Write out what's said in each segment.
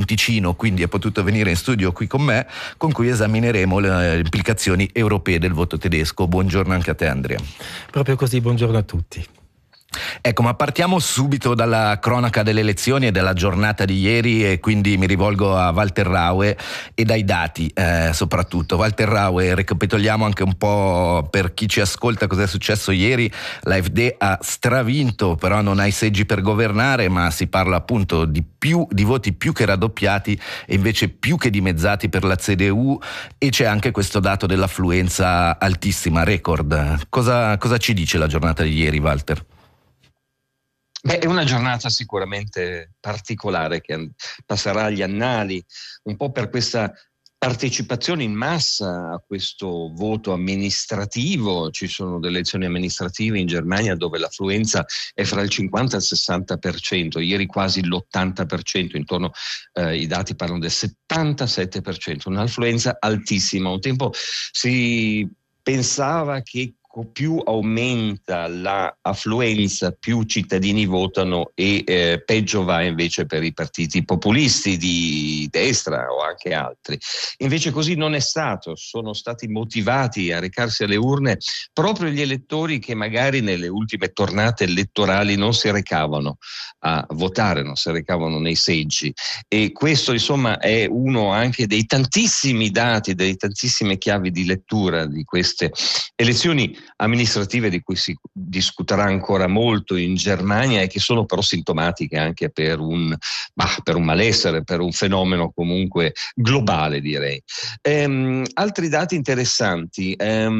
Ticino, quindi è potuto venire in studio qui con me, con cui esamineremo le implicazioni europee del voto tedesco. Buongiorno anche a te, Andrea. Proprio così, buongiorno a tutti. Ecco, ma partiamo subito dalla cronaca delle elezioni e della giornata di ieri, e quindi mi rivolgo a Walter Raue e dai dati soprattutto. Walter Raue, ricapitoliamo anche un po' per chi ci ascolta cosa è successo ieri. L'AfD ha stravinto, però non ha i seggi per governare, ma si parla appunto di voti più che raddoppiati e invece più che dimezzati per la CDU, e c'è anche questo dato dell'affluenza altissima, record. Cosa ci dice la giornata di ieri, Walter? È una giornata sicuramente particolare che passerà agli annali, un po' per questa partecipazione in massa a questo voto amministrativo. Ci sono delle elezioni amministrative in Germania dove l'affluenza è fra il 50 e il 60%, ieri quasi l'80%, intorno i dati parlano del 77%, un'affluenza altissima. Un tempo si pensava che più aumenta l'affluenza, più cittadini votano e peggio va invece per i partiti populisti di destra o anche altri. Invece così non è stato, sono stati motivati a recarsi alle urne proprio gli elettori che magari nelle ultime tornate elettorali non si recavano a votare, non si recavano nei seggi, e questo insomma è uno anche dei tantissimi dati, delle tantissime chiavi di lettura di queste elezioni amministrative di cui si discuterà ancora molto in Germania, e che sono però sintomatiche anche per un malessere, per un fenomeno comunque globale, direi. Altri dati interessanti.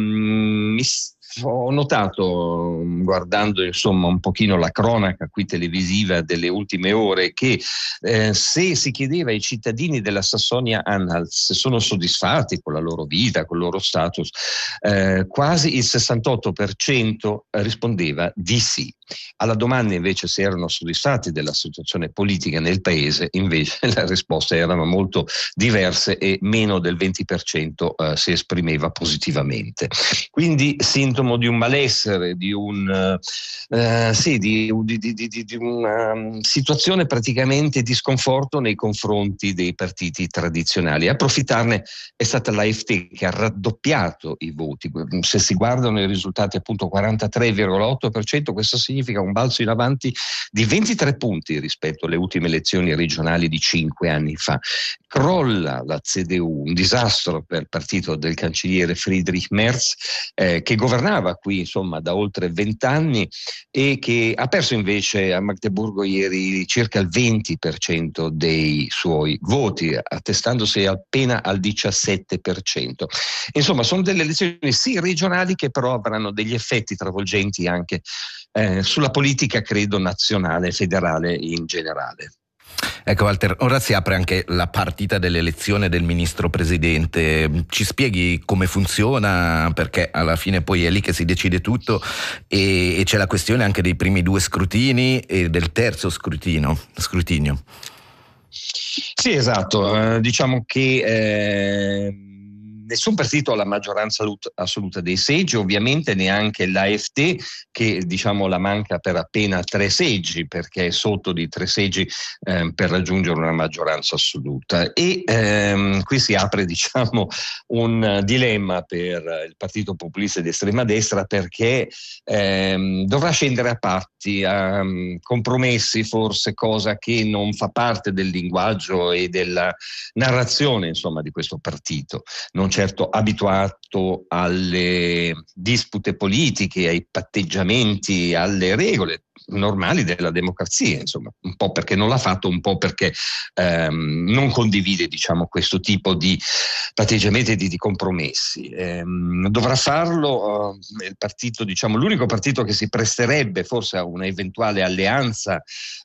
Ho notato, guardando insomma un pochino la cronaca qui televisiva delle ultime ore, che se si chiedeva ai cittadini della Sassonia-Anhalt se sono soddisfatti con la loro vita, con il loro status, quasi il 68% rispondeva di sì. Alla domanda invece se erano soddisfatti della situazione politica nel paese, invece le risposte erano molto diverse e meno del 20% si esprimeva positivamente. Quindi sintomo di un malessere, di una situazione praticamente di sconforto nei confronti dei partiti tradizionali. A approfittarne è stata l'AfD, che ha raddoppiato i voti. Se si guardano i risultati, appunto 43,8%, questo significa un balzo in avanti di 23 punti rispetto alle ultime elezioni regionali di 5 anni fa. Crolla la CDU, un disastro per il partito del cancelliere Friedrich Merz, che governava qui insomma da oltre 20 anni e che ha perso invece a Magdeburgo ieri circa il 20% dei suoi voti, attestandosi appena al 17%. Insomma, sono delle elezioni sì regionali che però avranno degli effetti travolgenti anche sulla politica, credo, nazionale, federale in generale. Ecco Walter, ora si apre anche la partita dell'elezione del ministro presidente. Ci spieghi come funziona? Perché alla fine poi è lì che si decide tutto, e c'è la questione anche dei primi 2 scrutini e del terzo scrutinio. Sì, esatto. Diciamo che nessun partito ha la maggioranza assoluta dei seggi, ovviamente neanche l'AfD, che diciamo la manca per appena 3 seggi, perché è sotto di 3 seggi per raggiungere una maggioranza assoluta. E qui si apre diciamo un dilemma per il partito populista di estrema destra, perché dovrà scendere a patti, a compromessi forse, cosa che non fa parte del linguaggio e della narrazione insomma di questo partito. Non certo abituato alle dispute politiche, ai patteggiamenti, alle regole normali della democrazia, insomma, un po' perché non l'ha fatto, un po' perché non condivide diciamo questo tipo di patteggiamenti e di compromessi. Dovrà farlo il partito, diciamo l'unico partito che si presterebbe forse a una eventuale alleanza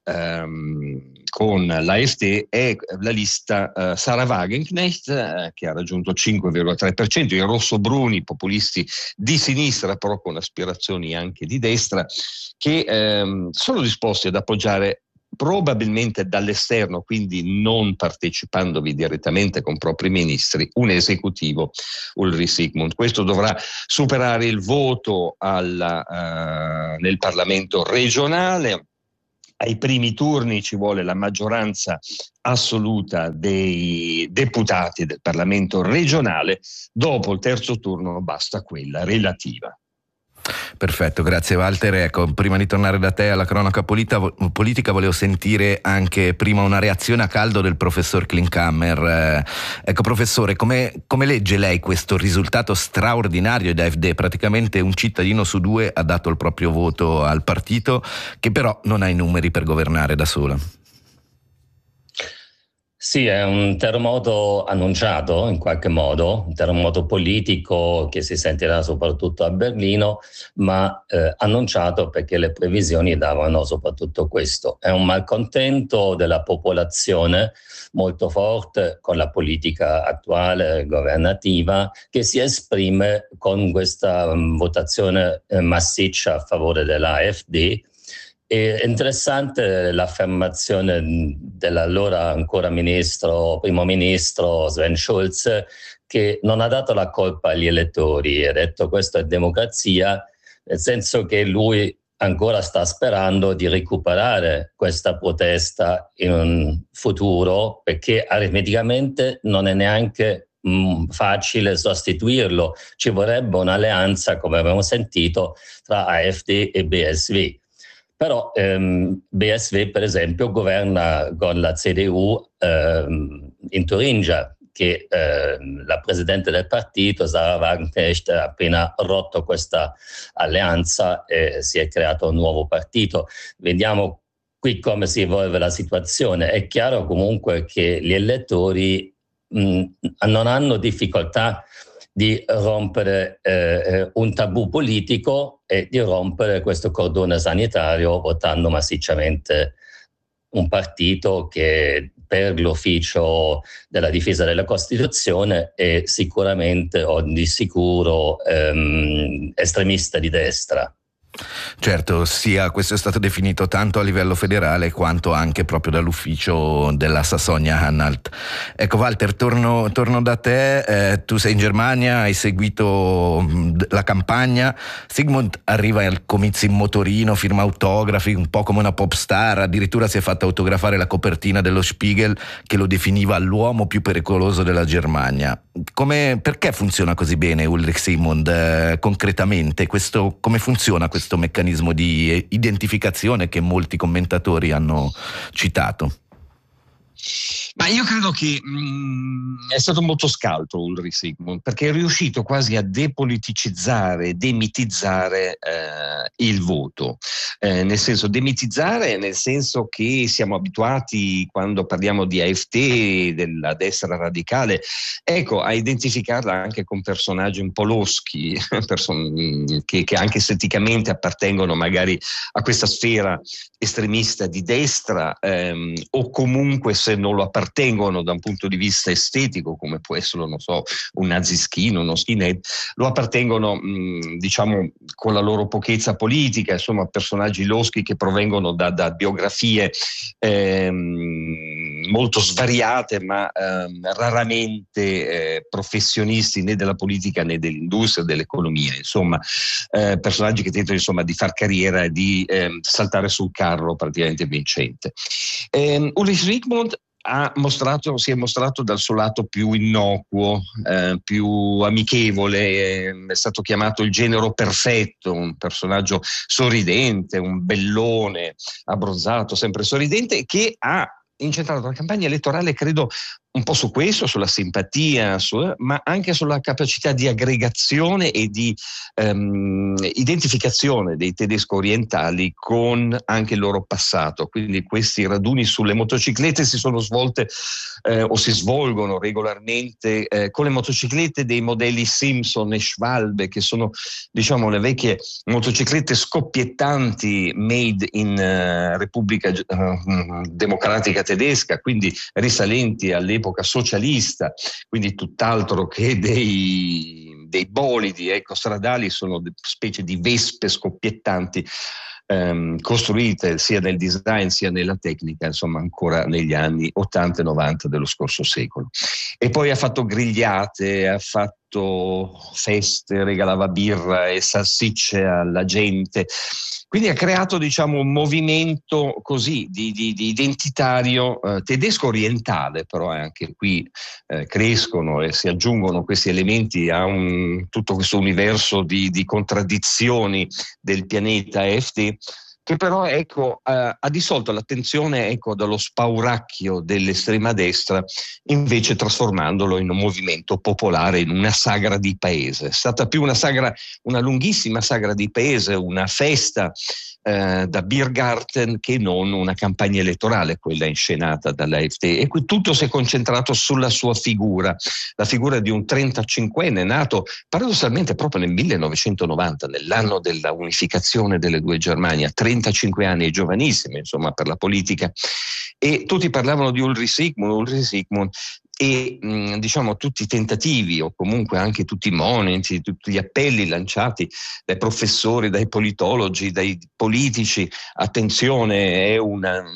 con l'AfD è la lista Sarah Wagenknecht, che ha raggiunto il 5,3%, i rossobruni, populisti di sinistra però con aspirazioni anche di destra, che sono disposti ad appoggiare probabilmente dall'esterno, quindi non partecipandovi direttamente con propri ministri, un esecutivo, Ulrich Sigmund. Questo dovrà superare il voto nel Parlamento regionale, ai primi turni ci vuole la maggioranza assoluta dei deputati del Parlamento regionale, dopo il terzo turno basta quella relativa. Perfetto, grazie Walter. Ecco, prima di tornare da te alla cronaca politica volevo sentire anche prima una reazione a caldo del professor Klinkhammer. Ecco professore, come legge lei questo risultato straordinario di AfD? Praticamente un cittadino su due ha dato il proprio voto al partito, che però non ha i numeri per governare da sola. Sì, è un terremoto annunciato in qualche modo, un terremoto politico che si sentirà soprattutto a Berlino, ma annunciato perché le previsioni davano soprattutto questo. È un malcontento della popolazione molto forte con la politica attuale governativa, che si esprime con questa votazione massiccia a favore della AfD. È interessante l'affermazione dell'allora ancora primo ministro Sven Schulz, che non ha dato la colpa agli elettori, ha detto questo è democrazia, nel senso che lui ancora sta sperando di recuperare questa protesta in un futuro, perché aritmeticamente non è neanche facile sostituirlo, ci vorrebbe un'alleanza, come abbiamo sentito, tra AfD e BSV. Però BSV per esempio governa con la CDU in Turingia, che la presidente del partito, Sarah Wagenknecht, ha appena rotto questa alleanza e si è creato un nuovo partito. Vediamo qui come si evolve la situazione. È chiaro comunque che gli elettori non hanno difficoltà di rompere un tabù politico e di rompere questo cordone sanitario votando massicciamente un partito che per l'ufficio della difesa della Costituzione è sicuramente o di sicuro estremista di destra. Certo, questo è stato definito tanto a livello federale quanto anche proprio dall'ufficio della Sassonia-Anhalt. Ecco Walter, torno da te, tu sei in Germania, hai seguito la campagna. Sigmund arriva al comizio in motorino, firma autografi, un po' come una pop star, addirittura si è fatto autografare la copertina dello Spiegel che lo definiva l'uomo più pericoloso della Germania. Perché funziona così bene Ulrich Sigmund concretamente? Come funziona questo meccanismo di identificazione che molti commentatori hanno citato? Ma io credo che è stato molto scaltro Ulrich Sigmund, perché è riuscito quasi a depoliticizzare, demitizzare il voto. Nel senso che siamo abituati, quando parliamo di AfD, della destra radicale, ecco, a identificarla anche con personaggi un po' loschi, che anche esteticamente appartengono magari a questa sfera estremista di destra, o comunque se non lo appartengono da un punto di vista estetico, come può essere, non so, un nazischino, uno skinhead, lo appartengono diciamo con la loro pochezza politica, insomma personaggi loschi che provengono da biografie molto svariate, ma raramente professionisti né della politica né dell'industria, dell'economia, insomma personaggi che tentano insomma di far carriera e di saltare sul carro praticamente vincente. Ulrich Sigmund si è mostrato dal suo lato più innocuo, più amichevole, è stato chiamato il genero perfetto, un personaggio sorridente, un bellone abbronzato, sempre sorridente, che ha incentrato la campagna elettorale, credo, un po' su questo, sulla simpatia, ma anche sulla capacità di aggregazione e di identificazione dei tedeschi orientali con anche il loro passato. Quindi questi raduni sulle motociclette si sono svolte o si svolgono regolarmente con le motociclette dei modelli Simpson e Schwalbe, che sono, diciamo, le vecchie motociclette scoppiettanti made in Repubblica Democratica Tedesca, quindi risalenti all'epoca socialista, quindi tutt'altro che dei bolidi stradali, sono specie di vespe scoppiettanti costruite sia nel design sia nella tecnica, insomma ancora negli anni 80 e 90 dello scorso secolo. E poi ha fatto grigliate, ha fatto fatto feste, regalava birra e salsicce alla gente. Quindi ha creato, diciamo, un movimento così di identitario tedesco orientale, però anche qui crescono e si aggiungono questi elementi a tutto questo universo di contraddizioni del pianeta AfD, che però ha dissolto l'attenzione dallo spauracchio dell'estrema destra, invece trasformandolo in un movimento popolare, in una sagra di paese. È stata più una lunghissima sagra di paese, una festa da Biergarten, che non una campagna elettorale, quella inscenata dall'AfD. E qui tutto si è concentrato sulla sua figura, la figura di un 35enne nato paradossalmente proprio nel 1990, nell'anno della unificazione delle due Germanie, 35 anni, è giovanissimo insomma per la politica, e tutti parlavano di Ulrich Sigmund, e diciamo tutti i tentativi, o comunque anche tutti i moniti, tutti gli appelli lanciati dai professori, dai politologi, dai politici: attenzione, è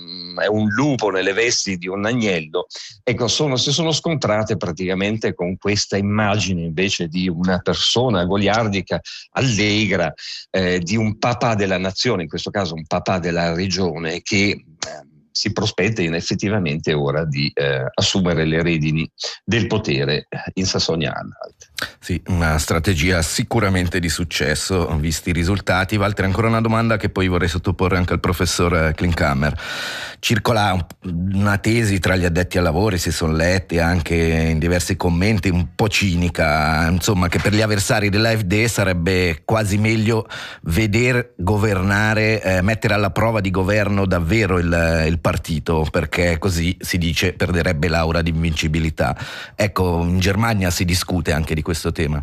un lupo nelle vesti di un agnello. Ecco, si sono scontrate praticamente con questa immagine invece di una persona goliardica, allegra, di un papà della nazione, in questo caso un papà della regione, che si prospetta effettivamente ora di assumere le redini del potere in Sassonia-Anhalt. Sì, una strategia sicuramente di successo, visti i risultati. Walter, ancora una domanda che poi vorrei sottoporre anche al professor Klinkhammer. Circola una tesi tra gli addetti ai lavori, si sono lette anche in diversi commenti, un po' cinica, insomma, che per gli avversari dell'AfD sarebbe quasi meglio veder governare, mettere alla prova di governo davvero il partito, perché così, si dice, perderebbe l'aura di invincibilità. Ecco, in Germania si discute anche di questo tema.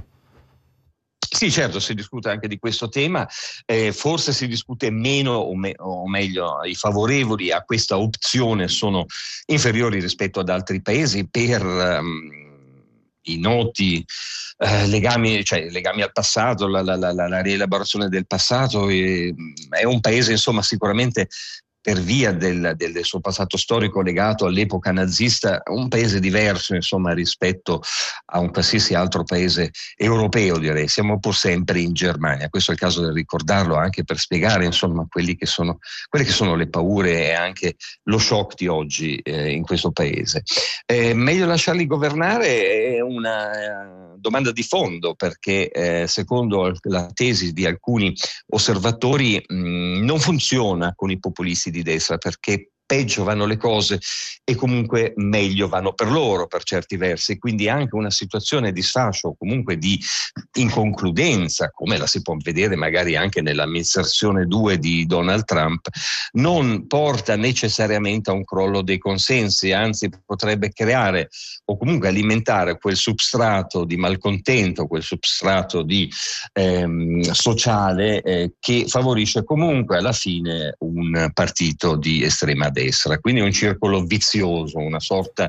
Sì, certo, si discute anche di questo tema, forse si discute meno o meglio, i favorevoli a questa opzione sono inferiori rispetto ad altri paesi per i noti legami al passato, la rielaborazione del passato. È un paese insomma sicuramente, per via del suo passato storico legato all'epoca nazista, un paese diverso insomma rispetto a un qualsiasi altro paese europeo, direi. Siamo pur sempre in Germania, questo è il caso di ricordarlo, anche per spiegare insomma quelle che sono le paure e anche lo shock di oggi in questo paese. Meglio lasciarli governare è una domanda di fondo, perché secondo la tesi di alcuni osservatori non funziona con i populisti di destra, perché peggio vanno le cose e comunque meglio vanno per loro per certi versi, quindi anche una situazione di sfascio o comunque di inconcludenza, come la si può vedere magari anche nell'amministrazione 2 di Donald Trump, non porta necessariamente a un crollo dei consensi, anzi potrebbe creare o comunque alimentare quel substrato di malcontento, quel substrato di sociale che favorisce comunque alla fine un partito di estrema destra. Quindi è un circolo vizioso, una sorta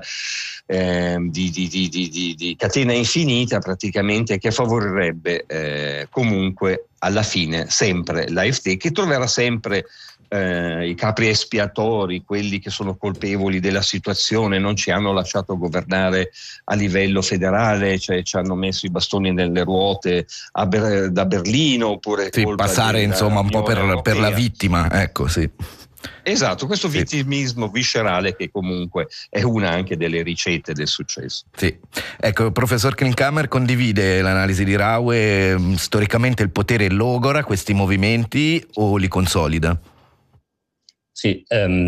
di catena infinita praticamente, che favorirebbe comunque alla fine sempre l'AfD, che troverà sempre i capri espiatori, quelli che sono colpevoli della situazione, non ci hanno lasciato governare a livello federale, cioè ci hanno messo i bastoni nelle ruote da Berlino, oppure sì, passare insomma un po' per la vittima, ecco, sì. Esatto, questo vittimismo viscerale che comunque è una anche delle ricette del successo. Sì, ecco, il professor Klinkhammer condivide l'analisi di Raue. Storicamente il potere logora questi movimenti o li consolida? Sì,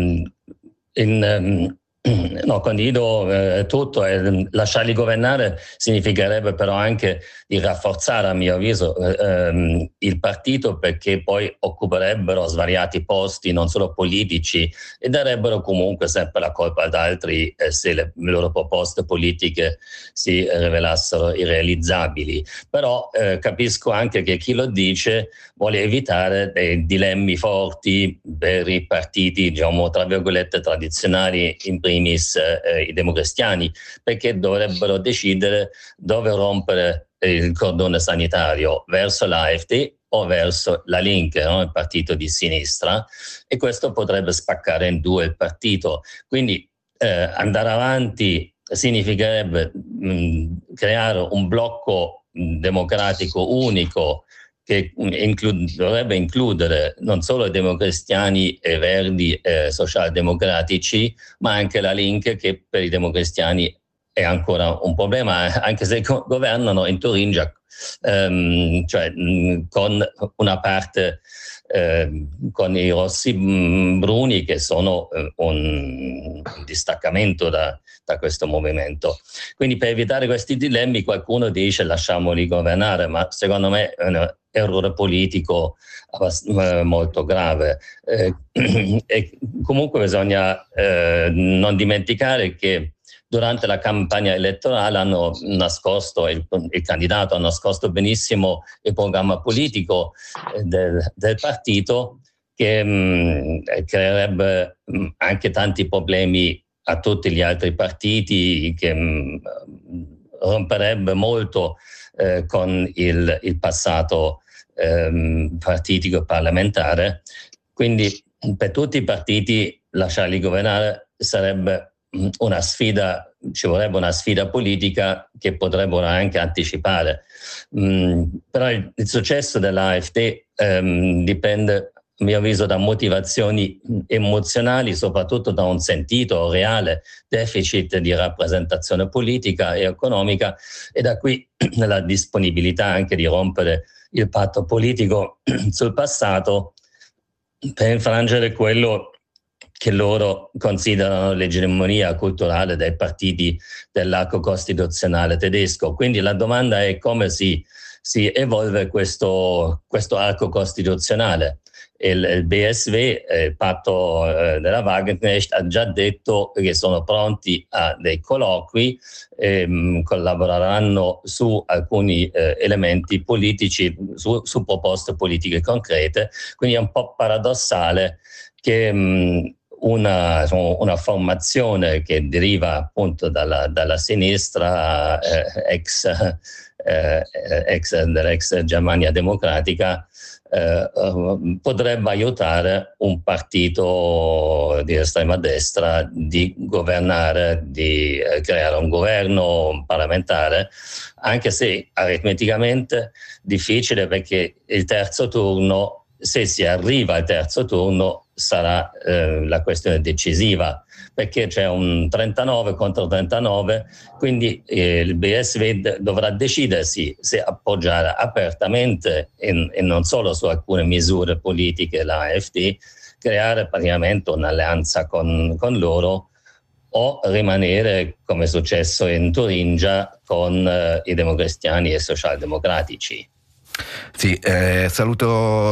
no, condivido tutto. Lasciarli governare significherebbe però anche di rafforzare, a mio avviso, il partito, perché poi occuperebbero svariati posti, non solo politici, e darebbero comunque sempre la colpa ad altri se le loro proposte politiche si rivelassero irrealizzabili. Però capisco anche che chi lo dice vuole evitare dei dilemmi forti per i partiti, diciamo, tra virgolette, tradizionali, in primis i democristiani, perché dovrebbero decidere dove rompere il cordone sanitario, verso l'AfD o verso la Linke, no? Il partito di sinistra, e questo potrebbe spaccare in due il partito. Quindi andare avanti significherebbe creare un blocco democratico unico che dovrebbe includere non solo i democristiani e verdi socialdemocratici, ma anche la Link, che per i democristiani è ancora un problema, anche se governano in Turingia, cioè con una parte con i rossi bruni, che sono un distaccamento da questo movimento. Quindi, per evitare questi dilemmi, qualcuno dice lasciamoli governare, ma secondo me è un errore politico molto grave. E comunque bisogna non dimenticare che durante la campagna elettorale hanno nascosto, il candidato ha nascosto benissimo il programma politico del partito, che creerebbe anche tanti problemi a tutti gli altri partiti, che romperebbe molto con il passato partitico e parlamentare. Quindi per tutti i partiti lasciarli governare sarebbe una sfida, ci vorrebbe una sfida politica che potrebbero anche anticipare. Però il successo dell'AfD dipende, a mio avviso, da motivazioni emozionali, soprattutto da un sentito reale deficit di rappresentazione politica e economica, e da qui la disponibilità anche di rompere il patto politico sul passato per infrangere quello che loro considerano l'egemonia culturale dei partiti dell'arco costituzionale tedesco. Quindi la domanda è come si evolve questo arco costituzionale. Il BSV, il patto della Wagenknecht, ha già detto che sono pronti a dei colloqui, collaboreranno su alcuni elementi politici, su proposte politiche concrete. Quindi è un po' paradossale che una formazione che deriva appunto dalla sinistra dell'ex Germania democratica potrebbe aiutare un partito di estrema destra di governare, di creare un governo parlamentare, anche se aritmeticamente difficile, perché il terzo turno, se si arriva al terzo turno, sarà la questione decisiva, perché c'è un 39 contro 39, quindi il BSV dovrà decidersi se appoggiare apertamente e non solo su alcune misure politiche l'AfD, creare praticamente un'alleanza con loro, o rimanere, come è successo in Turingia, con i democristiani e socialdemocratici. Sì, saluto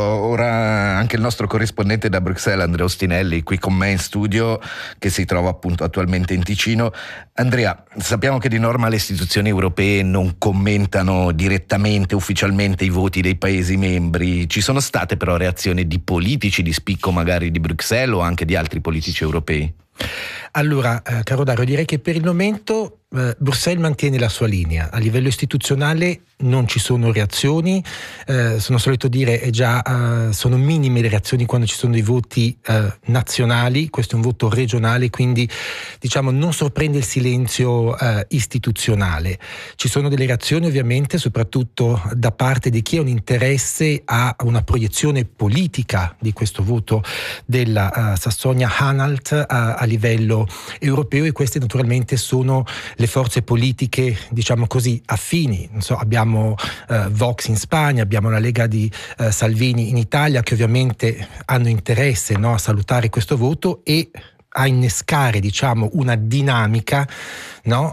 ora anche il nostro corrispondente da Bruxelles, Andrea Ostinelli, qui con me in studio, che si trova appunto attualmente in Ticino. Andrea, sappiamo che di norma le istituzioni europee non commentano direttamente, ufficialmente, i voti dei Paesi membri. Ci sono state però reazioni di politici di spicco, magari di Bruxelles o anche di altri politici europei? Allora, caro Dario, direi che per il momento Bruxelles mantiene la sua linea. A livello istituzionale non ci sono reazioni, sono solito dire sono minime le reazioni quando ci sono dei voti nazionali. Questo è un voto regionale, quindi diciamo non sorprende il silenzio istituzionale. Ci sono delle reazioni ovviamente soprattutto da parte di chi ha un interesse a una proiezione politica di questo voto della Sassonia-Anhalt a livello europeo, e queste naturalmente sono le forze politiche, diciamo così, affini. Non so, abbiamo Vox in Spagna, abbiamo la Lega di Salvini in Italia, che ovviamente hanno interesse, no, a salutare questo voto e a innescare, diciamo, una dinamica, no,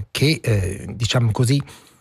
che diciamo così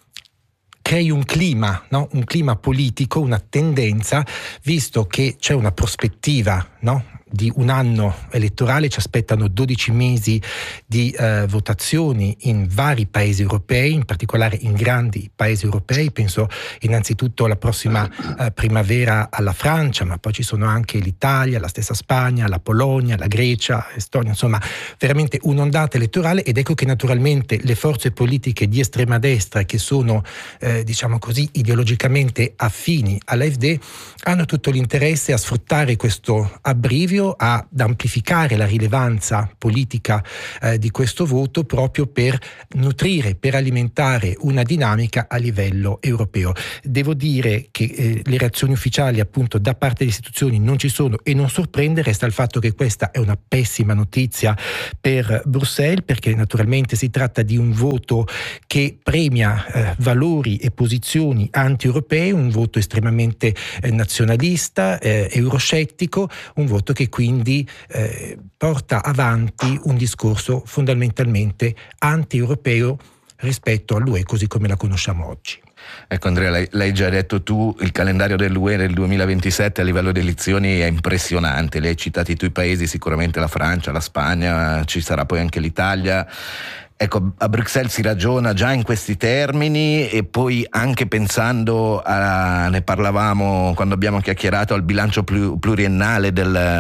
crei un clima, no? Un clima politico, una tendenza, visto che c'è una prospettiva, no, di un anno elettorale. Ci aspettano 12 mesi di votazioni in vari paesi europei, in particolare in grandi paesi europei. Penso innanzitutto alla prossima primavera alla Francia, ma poi ci sono anche l'Italia, la stessa Spagna, la Polonia, la Grecia, Estonia, insomma veramente un'ondata elettorale. Ed ecco che naturalmente le forze politiche di estrema destra, che sono diciamo così ideologicamente affini all'AfD, hanno tutto l'interesse a sfruttare questo abbrivio ad amplificare la rilevanza politica di questo voto, proprio per nutrire, per alimentare una dinamica a livello europeo. Devo dire che le reazioni ufficiali appunto da parte delle istituzioni non ci sono, e non sorprende, resta il fatto che questa è una pessima notizia per Bruxelles, perché naturalmente si tratta di un voto che premia valori e posizioni anti-europee, un voto estremamente nazionalista, euroscettico, un voto che quindi porta avanti un discorso fondamentalmente anti-europeo rispetto all'UE così come la conosciamo oggi. Ecco Andrea, l'hai già detto tu, il calendario dell'UE nel 2027 a livello di elezioni è impressionante, le hai citati tu i paesi, sicuramente la Francia, la Spagna, ci sarà poi anche l'Italia. Ecco, a Bruxelles si ragiona già in questi termini, e poi anche pensando ne parlavamo quando abbiamo chiacchierato, al bilancio pluriennale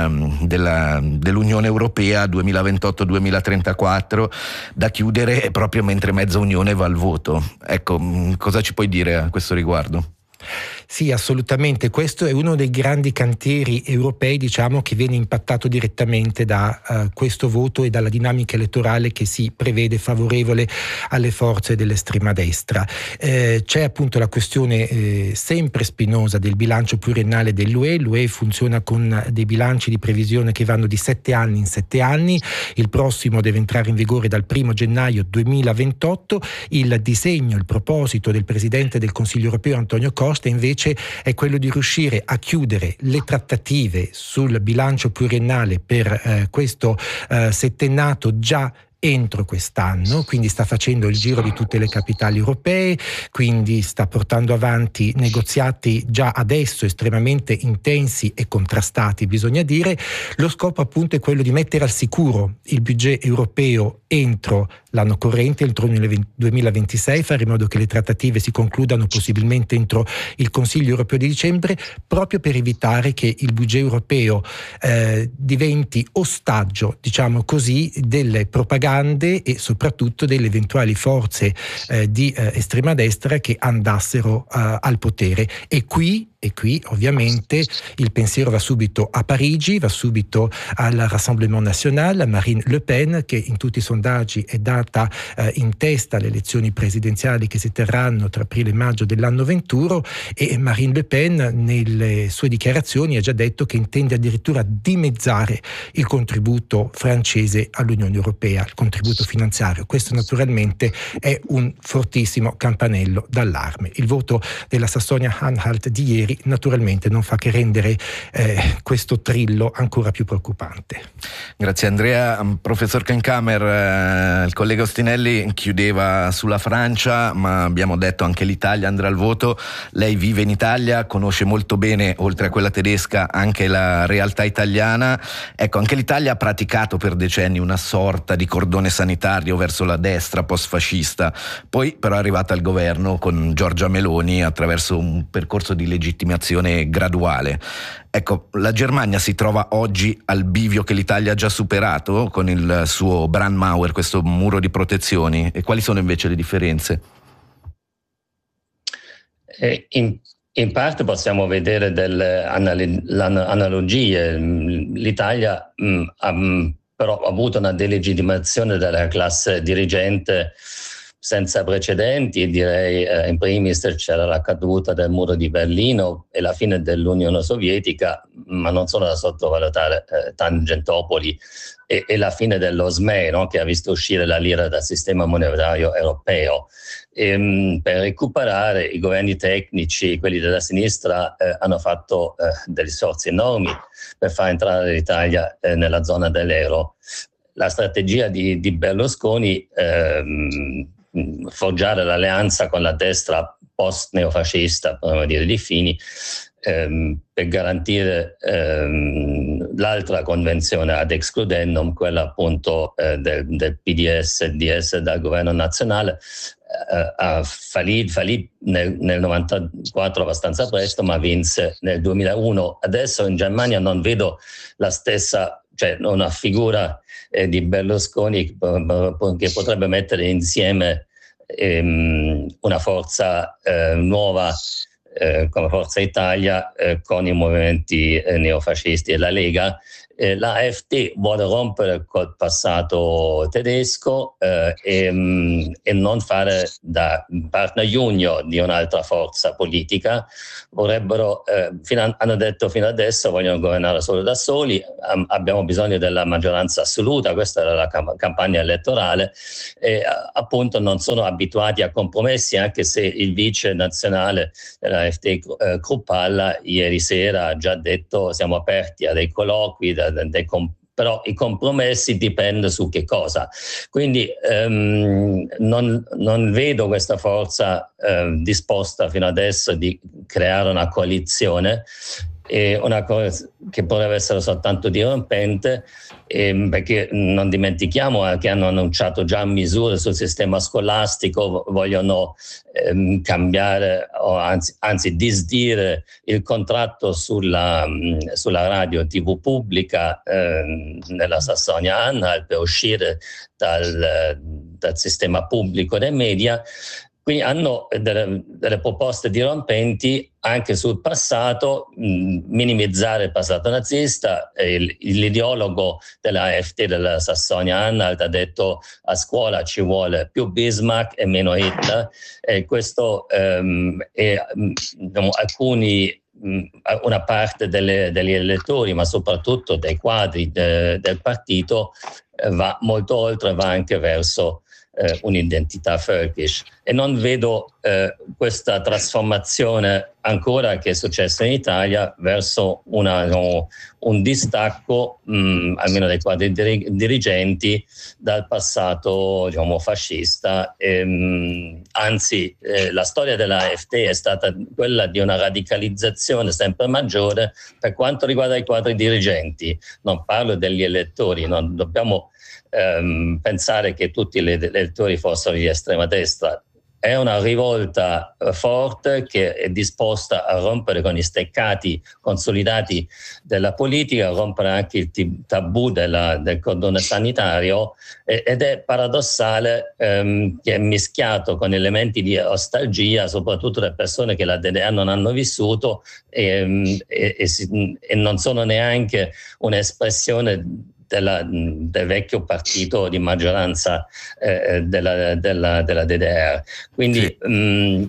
dell'Unione Europea 2028-2034 da chiudere proprio mentre mezza Unione va al voto. Ecco, cosa ci puoi dire a questo riguardo? Sì, assolutamente. Questo è uno dei grandi cantieri europei, diciamo, che viene impattato direttamente da questo voto e dalla dinamica elettorale che si prevede favorevole alle forze dell'estrema destra. C'è appunto la questione sempre spinosa del bilancio pluriennale dell'UE. L'UE funziona con dei bilanci di previsione che vanno di 7 anni in 7 anni. Il prossimo deve entrare in vigore dal 1 gennaio 2028. Il disegno, il proposito del Presidente del Consiglio europeo Antonio Costa invece è quello di riuscire a chiudere le trattative sul bilancio pluriennale per questo settennato già entro quest'anno, quindi sta facendo il giro di tutte le capitali europee, quindi sta portando avanti negoziati già adesso estremamente intensi e contrastati, bisogna dire. Lo scopo appunto è quello di mettere al sicuro il budget europeo entro l'anno corrente, entro il 2026, fare in modo che le trattative si concludano possibilmente entro il Consiglio europeo di dicembre, proprio per evitare che il budget europeo diventi ostaggio, diciamo così, delle propagande e soprattutto delle eventuali forze di estrema destra che andassero al potere. E qui ovviamente il pensiero va subito a Parigi, va subito al Rassemblement National, a Marine Le Pen, che in tutti i sondaggi è data in testa alle elezioni presidenziali che si terranno tra aprile e maggio dell'anno 21, e Marine Le Pen nelle sue dichiarazioni ha già detto che intende addirittura dimezzare il contributo francese all'Unione Europea, il contributo finanziario. Questo naturalmente è un fortissimo campanello d'allarme. Il voto della Sassonia-Anhalt di ieri naturalmente non fa che rendere questo trillo ancora più preoccupante. Grazie Andrea. Professor Kahnkammer, il collega Ostinelli chiudeva sulla Francia, ma abbiamo detto anche l'Italia andrà al voto. Lei vive in Italia, conosce molto bene, oltre a quella tedesca, anche la realtà italiana. Ecco, anche l'Italia ha praticato per decenni una sorta di cordone sanitario verso la destra post-fascista, poi però è arrivata al governo con Giorgia Meloni attraverso un percorso di legittimazione graduale. Ecco, la Germania si trova oggi al bivio che l'Italia ha già superato con il suo Brandmauer, questo muro di protezioni, e quali sono invece le differenze? In parte possiamo vedere delle analogie. L'Italia ha però avuto una delegittimazione della classe dirigente senza precedenti, direi in primis c'era la caduta del muro di Berlino e la fine dell'Unione Sovietica, ma non sono da sottovalutare Tangentopoli e la fine dello SME, no? Che ha visto uscire la lira dal sistema monetario europeo. Per recuperare i governi tecnici, quelli della sinistra, hanno fatto degli sforzi enormi per far entrare l'Italia nella zona dell'euro. La strategia di Berlusconi, forgiare l'alleanza con la destra post-neofascista, possiamo dire, di Fini, per garantire l'altra convenzione ad excludendum, quella appunto del PDS, DS dal governo nazionale, fallì nel 94 abbastanza presto, ma vinse nel 2001. Adesso in Germania non vedo la stessa, cioè una figura di Berlusconi che potrebbe mettere insieme una forza nuova come Forza Italia con i movimenti neofascisti e la Lega. La AfD vuole rompere col passato tedesco e non fare da partner junior di un'altra forza politica. Vorrebbero, hanno detto fino adesso, vogliono governare solo da soli, abbiamo bisogno della maggioranza assoluta, questa era la campagna elettorale, e appunto non sono abituati a compromessi, anche se il vice nazionale della AfD, Kruppalla, ieri sera ha già detto siamo aperti a dei colloqui, però i compromessi dipende su che cosa. Quindi non vedo questa forza disposta fino adesso di creare una coalizione, una cosa che potrebbe essere soltanto dirompente, perché non dimentichiamo che hanno annunciato già misure sul sistema scolastico, vogliono cambiare o anzi disdire il contratto sulla radio TV pubblica nella Sassonia-Anhalt per uscire dal sistema pubblico dei media. Quindi hanno delle proposte dirompenti anche sul passato, minimizzare il passato nazista. L'ideologo della AfD, della Sassonia-Anhalt, ha detto a scuola ci vuole più Bismarck e meno Hitler, e questo una parte degli elettori, ma soprattutto dei quadri del partito, va molto oltre, va anche verso un'identità völkisch, e non vedo questa trasformazione ancora che è successa in Italia verso un distacco almeno dei quadri dirigenti dal passato, diciamo, fascista. Anzi, la storia della AfD è stata quella di una radicalizzazione sempre maggiore per quanto riguarda i quadri dirigenti. Non parlo degli elettori, non dobbiamo pensare che tutti gli elettori fossero di estrema destra. È una rivolta forte che è disposta a rompere con gli steccati consolidati della politica, a rompere anche il tabù del cordone sanitario, ed è paradossale che è mischiato con elementi di nostalgia, soprattutto le persone che la DDR non hanno vissuto e non sono neanche un'espressione del vecchio partito di maggioranza della DDR. Quindi sì.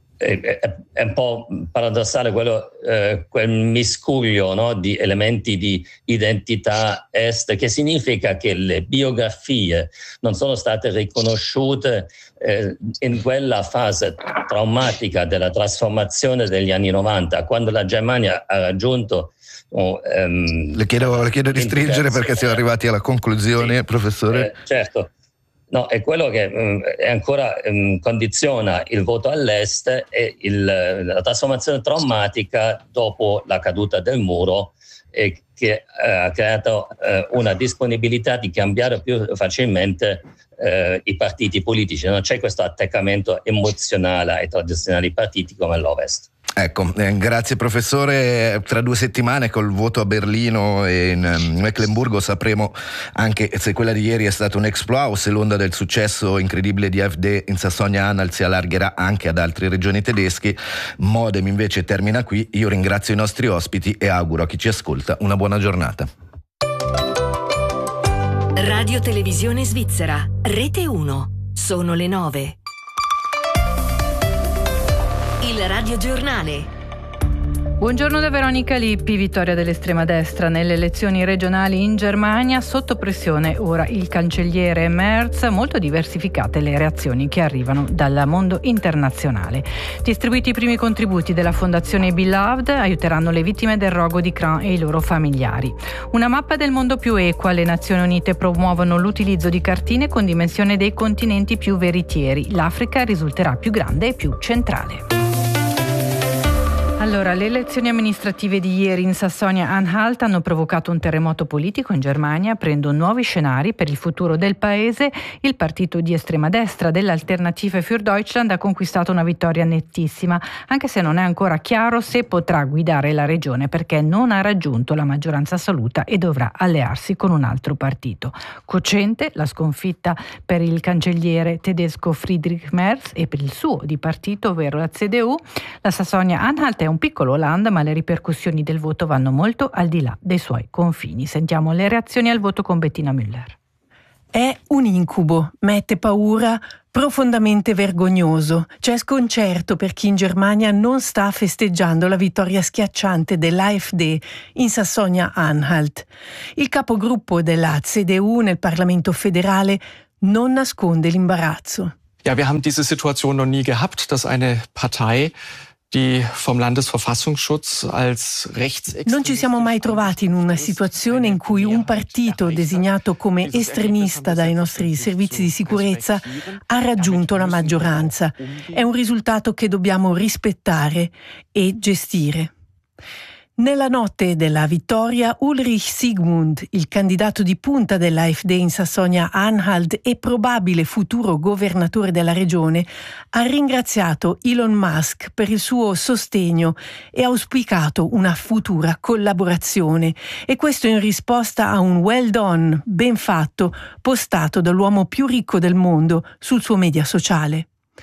È un po' paradossale quel miscuglio, no, di elementi di identità est, che significa che le biografie non sono state riconosciute in quella fase traumatica della trasformazione degli anni 90, quando la Germania ha raggiunto le chiedo di stringere perché siamo arrivati alla conclusione, sì, professore. Certo. No, è quello che è ancora condiziona il voto all'est, e la trasformazione traumatica dopo la caduta del muro, che ha creato una disponibilità di cambiare più facilmente i partiti politici. Non c'è questo attaccamento emozionale ai tradizionali partiti come l'Ovest. Ecco, grazie professore. Tra 2 settimane col voto a Berlino e in Meckenburgo sapremo anche se quella di ieri è stata un exploit o se l'onda del successo incredibile di AfD in Sassonia-Anhalt si allargherà anche ad altre regioni tedesche. Modem invece termina qui. Io ringrazio i nostri ospiti e auguro a chi ci ascolta una buona giornata. Radio Televisione Svizzera, Rete 1. Sono le 9. Il Radio Giornale. Buongiorno da Veronica Lippi. Vittoria dell'estrema destra nelle elezioni regionali in Germania. Sotto pressione ora il cancelliere Merz. Molto diversificate le reazioni che arrivano dal mondo internazionale. Distribuiti i primi contributi della Fondazione Beloved, aiuteranno le vittime del rogo di Cran e i loro familiari. Una mappa del mondo più equa. Le Nazioni Unite promuovono l'utilizzo di cartine con dimensione dei continenti più veritieri. L'Africa risulterà più grande e più centrale. Allora, le elezioni amministrative di ieri in Sassonia-Anhalt hanno provocato un terremoto politico in Germania, aprendo nuovi scenari per il futuro del paese. Il partito di estrema destra dell'Alternative für Deutschland ha conquistato una vittoria nettissima, anche se non è ancora chiaro se potrà guidare la regione perché non ha raggiunto la maggioranza assoluta e dovrà allearsi con un altro partito. Cocente la sconfitta per il cancelliere tedesco Friedrich Merz e per il suo di partito, ovvero la CDU. La Sassonia-Anhalt è un piccolo land, ma le ripercussioni del voto vanno molto al di là dei suoi confini. Sentiamo le reazioni al voto con Bettina Müller. È un incubo, mette paura, profondamente vergognoso. C'è sconcerto per chi in Germania non sta festeggiando la vittoria schiacciante dell'AfD in Sassonia-Anhalt. Il capogruppo della CDU nel Parlamento federale non nasconde l'imbarazzo. Ja, wir haben diese Situation noch nie gehabt, dass eine Partei die vom Landesverfassungsschutz als rechtsextremistisch. Non ci siamo mai trovati in una situazione in cui un partito designato come estremista dai nostri servizi di sicurezza ha raggiunto la maggioranza. È un risultato che dobbiamo rispettare e gestire. Nella notte della vittoria, Ulrich Siegmund, il candidato di punta dell'AfD in Sassonia-Anhalt e probabile futuro governatore della regione, ha ringraziato Elon Musk per il suo sostegno e ha auspicato una futura collaborazione. E questo in risposta a un well done, ben fatto, postato dall'uomo più ricco del mondo sul suo media sociale.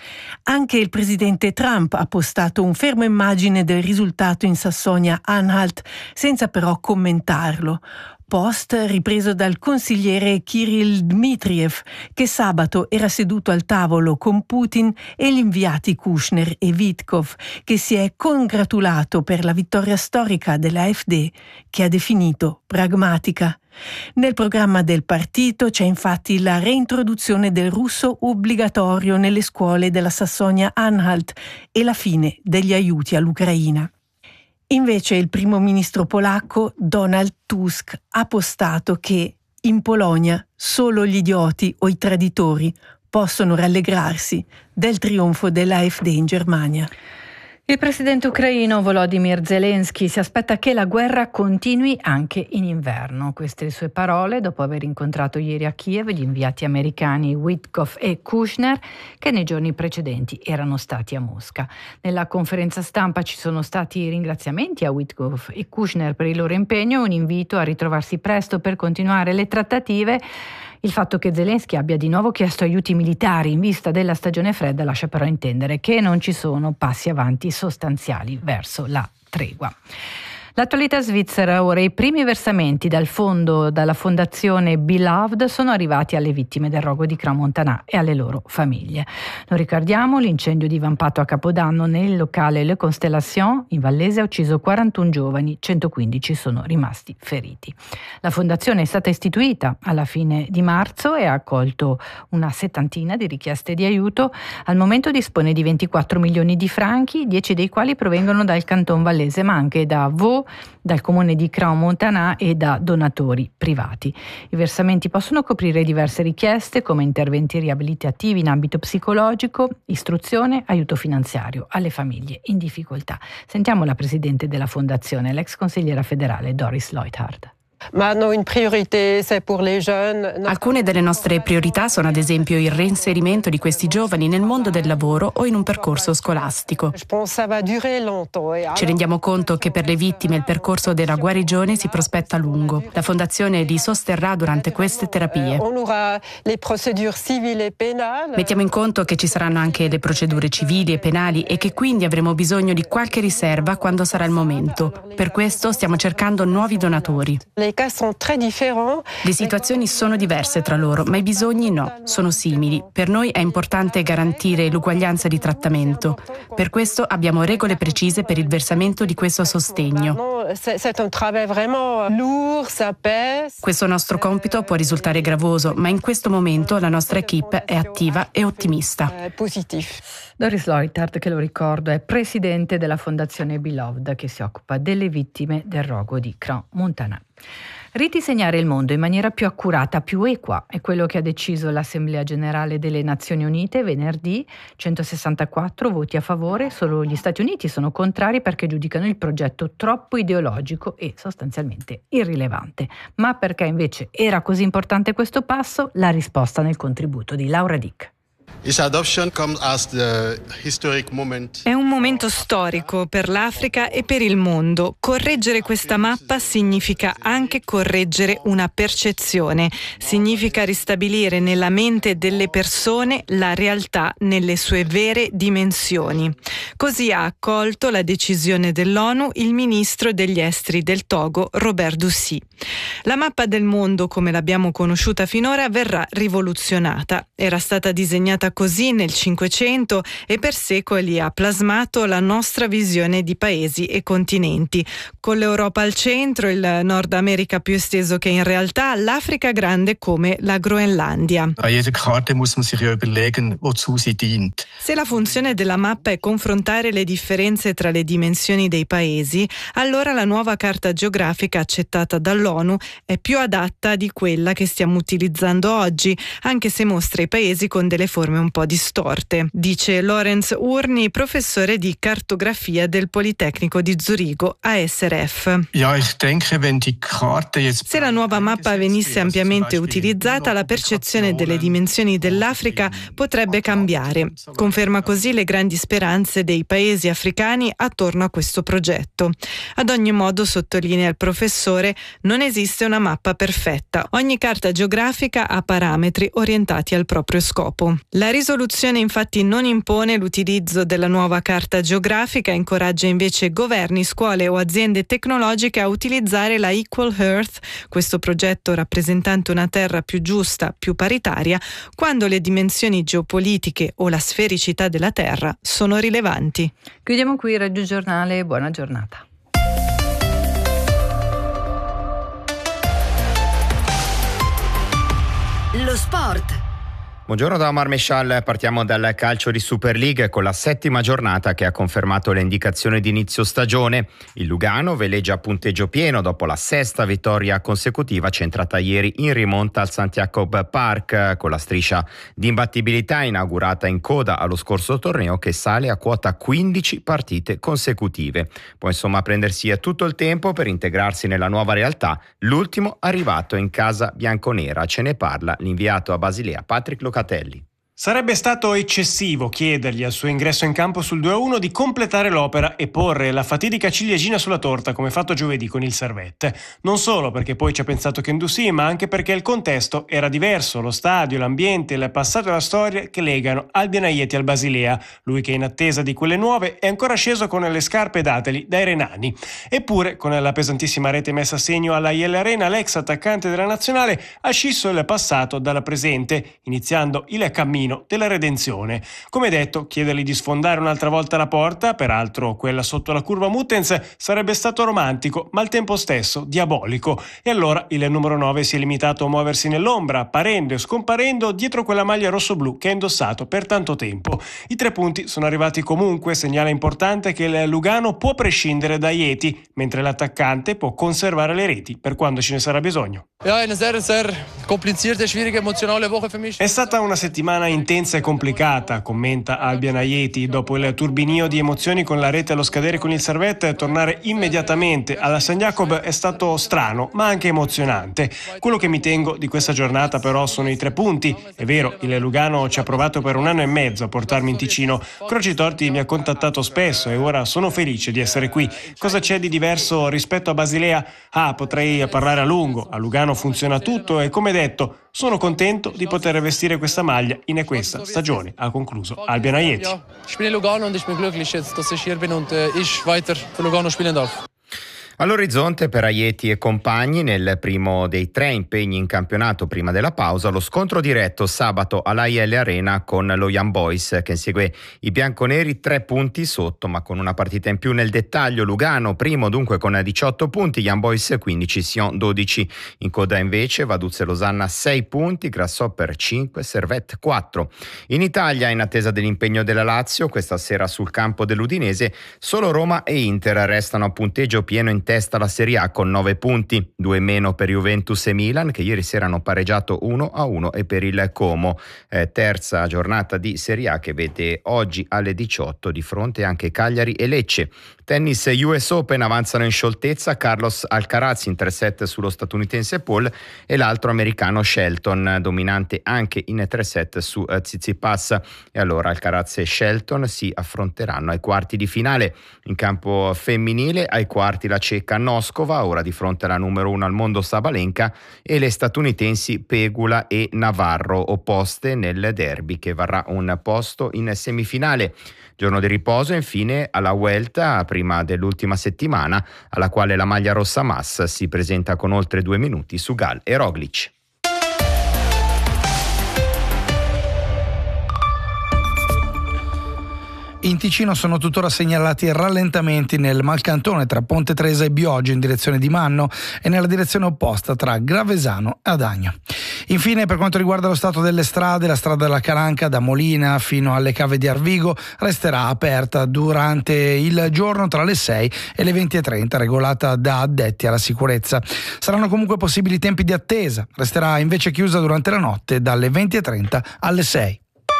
Anche il presidente Trump ha postato un fermo immagine del risultato in Sassonia-Anhalt senza però commentarlo. Post ripreso dal consigliere Kirill Dmitriev, che sabato era seduto al tavolo con Putin e gli inviati Kushner e Witkoff, che si è congratulato per la vittoria storica dell'AfD, che ha definito pragmatica. Nel programma del partito c'è infatti la reintroduzione del russo obbligatorio nelle scuole della Sassonia-Anhalt e la fine degli aiuti all'Ucraina. Invece il primo ministro polacco Donald Tusk ha postato che in Polonia solo gli idioti o i traditori possono rallegrarsi del trionfo dell'AfD in Germania. Il presidente ucraino Volodymyr Zelensky si aspetta che la guerra continui anche in inverno. Queste le sue parole dopo aver incontrato ieri a Kiev gli inviati americani Witkoff e Kushner, che nei giorni precedenti erano stati a Mosca. Nella conferenza stampa ci sono stati ringraziamenti a Witkoff e Kushner per il loro impegno e un invito a ritrovarsi presto per continuare le trattative. Il fatto che Zelensky abbia di nuovo chiesto aiuti militari in vista della stagione fredda lascia però intendere che non ci sono passi avanti sostanziali verso la tregua. L'attualità svizzera ora: i primi versamenti dalla fondazione Beloved sono arrivati alle vittime del rogo di Crans-Montana e alle loro famiglie. Lo ricordiamo, l'incendio divampato a Capodanno nel locale Le Constellation in Vallese ha ucciso 41 giovani, 115 sono rimasti feriti. La fondazione è stata istituita alla fine di marzo e ha accolto una settantina di richieste di aiuto. Al momento dispone di 24 milioni di franchi, 10 dei quali provengono dal Canton Vallese, ma anche da Vaud, dal comune di Crans-Montana e da donatori privati. I versamenti possono coprire diverse richieste come interventi riabilitativi in ambito psicologico, istruzione, aiuto finanziario alle famiglie in difficoltà. Sentiamo la presidente della fondazione, l'ex consigliera federale Doris Leuthard. Alcune delle nostre priorità sono ad esempio il reinserimento di questi giovani nel mondo del lavoro o in un percorso scolastico. Ci rendiamo conto che per le vittime il percorso della guarigione si prospetta lungo. La Fondazione li sosterrà durante queste terapie. Mettiamo in conto che ci saranno anche le procedure civili e penali e che quindi avremo bisogno di qualche riserva quando sarà il momento. Per questo stiamo cercando nuovi donatori. Le situazioni sono diverse tra loro, ma i bisogni no, sono simili. Per noi è importante garantire l'uguaglianza di trattamento. Per questo abbiamo regole precise per il versamento di questo sostegno. Questo nostro compito può risultare gravoso, ma in questo momento la nostra equipe è attiva e ottimista. Doris Leuthard, che lo ricordo, è presidente della Fondazione Beloved, che si occupa delle vittime del rogo di Crans-Montana. Ridisegnare il mondo in maniera più accurata, più equa, è quello che ha deciso l'Assemblea Generale delle Nazioni Unite venerdì. 164 voti a favore, solo gli Stati Uniti sono contrari perché giudicano il progetto troppo ideologico e sostanzialmente irrilevante. Ma perché invece era così importante questo passo? La risposta nel contributo di Laura Dick. È un momento storico per l'Africa e per il mondo. Correggere questa mappa significa anche correggere una percezione, significa ristabilire nella mente delle persone la realtà nelle sue vere dimensioni. Così ha accolto la decisione dell'ONU il ministro degli esteri del Togo, Robert Dussy. La mappa del mondo, come l'abbiamo conosciuta finora, verrà rivoluzionata. Era stata disegnata così nel Cinquecento e per secoli ha plasmato la nostra visione di paesi e continenti, con l'Europa al centro, il Nord America più esteso che in realtà, l'Africa grande come la Groenlandia. Se la funzione della mappa è confrontare le differenze tra le dimensioni dei paesi, allora la nuova carta geografica accettata dall'ONU è più adatta di quella che stiamo utilizzando oggi, anche se mostra i paesi con delle forme un po' distorte, dice Lorenz Urni, professore di cartografia del Politecnico di Zurigo, ASRF. Se la nuova mappa venisse ampiamente utilizzata, la percezione delle dimensioni dell'Africa potrebbe cambiare. Conferma così le grandi speranze dei paesi africani attorno a questo progetto. Ad ogni modo, sottolinea il professore, non esiste una mappa perfetta. Ogni carta geografica ha parametri orientati al proprio scopo. La risoluzione infatti non impone l'utilizzo della nuova carta geografica, incoraggia invece governi, scuole o aziende tecnologiche a utilizzare la Equal Earth, questo progetto rappresentante una terra più giusta, più paritaria, quando le dimensioni geopolitiche o la sfericità della terra sono rilevanti. Chiudiamo qui il Radio Giornale, buona giornata. Lo sport. Buongiorno da Omar Meshal, partiamo dal calcio di Super League con la 7ª giornata che ha confermato le indicazioni di inizio stagione. Il Lugano veleggia a punteggio pieno dopo la 6ª vittoria consecutiva centrata ieri in rimonta al St. Jacob Park, con la striscia di imbattibilità inaugurata in coda allo scorso torneo che sale a quota 15 partite consecutive. Può insomma prendersi tutto il tempo per integrarsi nella nuova realtà, l'ultimo arrivato in casa bianconera. Ce ne parla l'inviato a Basilea Patrick Locatelli. Sarebbe stato eccessivo chiedergli al suo ingresso in campo sul 2-1 di completare l'opera e porre la fatidica ciliegina sulla torta come fatto giovedì con il Servette. Non solo perché poi ci ha pensato Kendouzi, ma anche perché il contesto era diverso, lo stadio, l'ambiente, il passato e la storia che legano Albian Ajeti al Basilea. Lui che in attesa di quelle nuove è ancora sceso con le scarpe dateli dai renani. Eppure con la pesantissima rete messa a segno alla IL Arena, l'ex attaccante della nazionale ha scisso il passato dal presente, iniziando il cammino della redenzione. Come detto, chiedergli di sfondare un'altra volta la porta, peraltro quella sotto la curva Muttens, sarebbe stato romantico, ma al tempo stesso diabolico. E allora il numero 9 si è limitato a muoversi nell'ombra, apparendo e scomparendo dietro quella maglia rosso-blu che ha indossato per tanto tempo. I 3 punti sono arrivati comunque, segnale importante che il Lugano può prescindere da Ajeti, mentre l'attaccante può conservare le reti per quando ce ne sarà bisogno. È stata una settimana intensa e complicata, commenta Albian Ajeti. Dopo il turbinio di emozioni con la rete allo scadere con il Servette, tornare immediatamente alla St. Jacob è stato strano, ma anche emozionante. Quello che mi tengo di questa giornata però sono i 3 punti. È vero, il Lugano ci ha provato per 1 anno e mezzo a portarmi in Ticino. Croci Torti mi ha contattato spesso e ora sono felice di essere qui. Cosa c'è di diverso rispetto a Basilea? Potrei parlare a lungo. A Lugano funziona tutto e, come detto, sono contento di poter vestire questa maglia in questa stagione, ha concluso Albian Ajeti. Ich bin in Lugano und ich bin glücklich jetzt, dass ich hier bin und ich weiter für Lugano spielen darf. All'orizzonte per Ajeti e compagni, nel primo dei 3 impegni in campionato prima della pausa, lo scontro diretto sabato all'AIL Arena con lo Young Boys, che insegue i bianconeri 3 punti sotto, ma con una partita in più nel dettaglio. Lugano primo dunque con 18 punti, Young Boys 15, Sion 12. In coda invece Vaduz Losanna 6 punti, Grasshopper 5, Servette 4. In Italia, in attesa dell'impegno della Lazio, questa sera sul campo dell'Udinese, solo Roma e Inter restano a punteggio pieno in testa alla Serie A con 9 punti, 2 meno per Juventus e Milan, che ieri sera hanno pareggiato 1-1, e per il Como, terza giornata di Serie A che vede oggi alle 18 di fronte anche Cagliari e Lecce. Tennis US Open, avanzano in scioltezza Carlos Alcaraz in 3-7 sullo statunitense Paul e l'altro americano Shelton, dominante anche in 3-7 su Tsitsipas. E allora Alcaraz e Shelton si affronteranno ai quarti di finale. In campo femminile, ai quarti la ceca Noskova, ora di fronte alla numero 1 al mondo Sabalenka, e le statunitensi Pegula e Navarro, opposte nel derby che varrà un posto in semifinale. Giorno di riposo infine alla Vuelta, prima dell'ultima settimana, alla quale la maglia rossa Mas si presenta con oltre 2 minuti su Gal e Roglic. In Ticino sono tuttora segnalati rallentamenti nel Malcantone tra Ponte Tresa e Biogio in direzione di Manno e nella direzione opposta tra Gravesano e Adagno. Infine, per quanto riguarda lo stato delle strade, la strada della Calanca da Molina fino alle cave di Arvigo resterà aperta durante il giorno tra le 6 e le 20:30, regolata da addetti alla sicurezza. Saranno comunque possibili tempi di attesa, resterà invece chiusa durante la notte dalle 20:30 alle 6.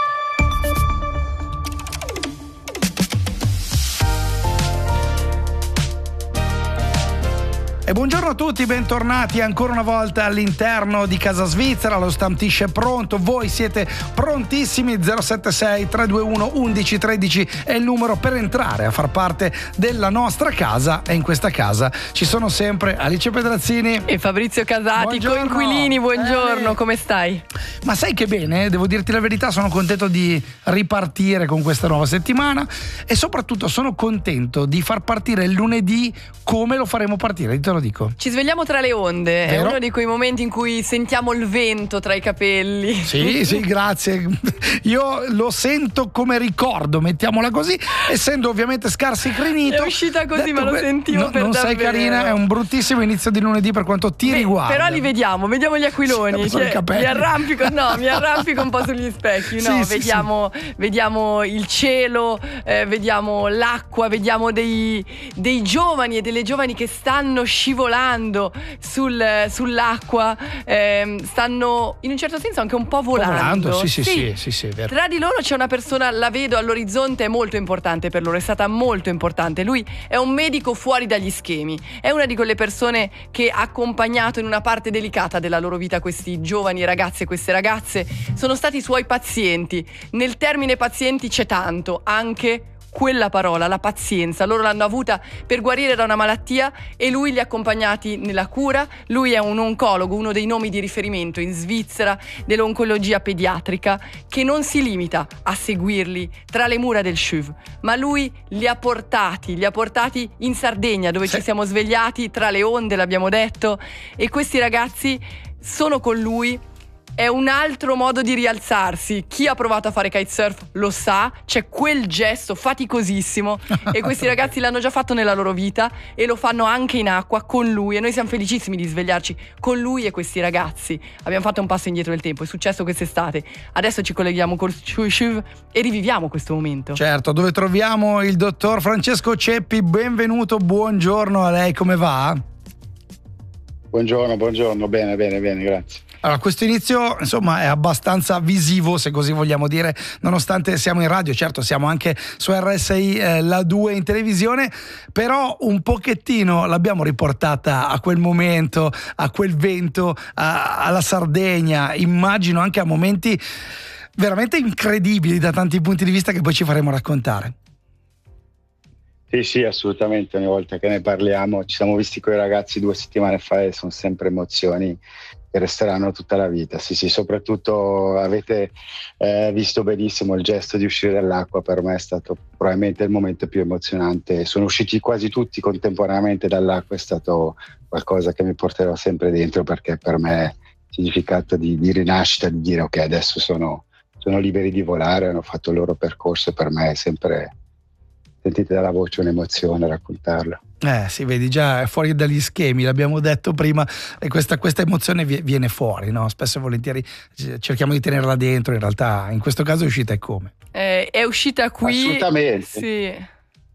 E buongiorno a tutti, bentornati ancora una volta all'interno di Casa Svizzera. Lo Stammtisch è pronto, voi siete prontissimi. 076 321 1113 è il numero per entrare a far parte della nostra casa, e in questa casa ci sono sempre Alice Pedrazzini e Fabrizio Casati, coinquilini. Buongiorno, come stai? Ma sai che bene, devo dirti la verità, sono contento di ripartire con questa nuova settimana e soprattutto sono contento di far partire il lunedì come lo faremo partire, te lo dico. Ci svegliamo tra le onde, vero? È uno di quei momenti in cui sentiamo il vento tra i capelli. Sì, grazie. Io lo sento come ricordo, mettiamola così, essendo ovviamente scarsicrinito. È uscita così, ma lo sentivo per non davvero. Sei carina, è un bruttissimo inizio di lunedì per quanto ti riguarda. Però li vediamo gli aquiloni. Sì, mi arrampico un po' sugli specchi. No, sì, vediamo il cielo, vediamo l'acqua, vediamo dei giovani e delle giovani che stanno scivolando sull'acqua, stanno in un certo senso anche un po' volando. Sì, è vero. Tra di loro c'è una persona, la vedo all'orizzonte, è molto importante per loro, è stata molto importante. Lui è un medico fuori dagli schemi, è una di quelle persone che ha accompagnato in una parte delicata della loro vita questi giovani ragazzi e queste ragazze. Sono stati suoi pazienti. Nel termine pazienti c'è tanto, anche quella parola, la pazienza. Loro l'hanno avuta per guarire da una malattia e lui li ha accompagnati nella cura. Lui è un oncologo, uno dei nomi di riferimento in Svizzera dell'oncologia pediatrica, che non si limita a seguirli tra le mura del CHUV, ma lui li ha portati in Sardegna, dove ci siamo svegliati tra le onde, l'abbiamo detto, e questi ragazzi sono con lui. È un altro modo di rialzarsi. Chi ha provato a fare kitesurf lo sa, c'è quel gesto faticosissimo e questi ragazzi l'hanno già fatto nella loro vita e lo fanno anche in acqua con lui, e noi siamo felicissimi di svegliarci con lui e questi ragazzi. Abbiamo fatto un passo indietro nel tempo, è successo quest'estate, adesso ci colleghiamo col CHUV e riviviamo questo momento. Certo, dove troviamo il dottor Francesco Ceppi. Benvenuto, buongiorno a lei, come va? Buongiorno, bene, grazie. Allora, questo inizio insomma è abbastanza visivo, se così vogliamo dire, nonostante siamo in radio. Certo, siamo anche su RSI La 2 in televisione, però un pochettino l'abbiamo riportata a quel momento, a quel vento, alla Sardegna, immagino anche a momenti veramente incredibili da tanti punti di vista che poi ci faremo raccontare. Sì, assolutamente, ogni volta che ne parliamo, ci siamo visti con i ragazzi 2 settimane fa e sono sempre emozioni che resteranno tutta la vita. Sì, soprattutto avete visto benissimo il gesto di uscire dall'acqua. Per me è stato probabilmente il momento più emozionante. Sono usciti quasi tutti contemporaneamente dall'acqua, è stato qualcosa che mi porterò sempre dentro, perché per me è significato di rinascita, di dire ok, adesso sono liberi di volare, hanno fatto il loro percorso, e per me è sempre, sentite dalla voce, un'emozione raccontarlo. Si vedi, già è fuori dagli schemi, l'abbiamo detto prima, e questa emozione viene fuori, no? Spesso e volentieri cerchiamo di tenerla dentro, in realtà in questo caso è uscita e come? È uscita qui. Assolutamente. Sì.